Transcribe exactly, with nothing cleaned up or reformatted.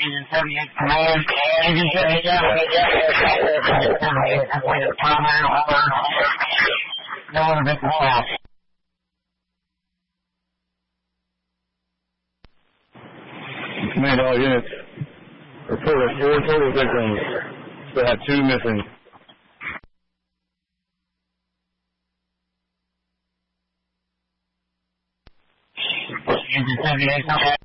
Agent seventy-eight Command. Agent seventy-eight No one been called. Command all units. Reported four total victims. Still have two missing. Agent seventy-eight